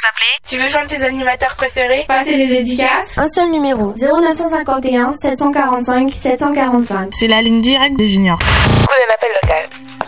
appeler. Tu veux joindre tes animateurs préférés? Passer les dédicaces? Un seul numéro, 0951 745 745. C'est la ligne directe des juniors. Coup d'un appel local.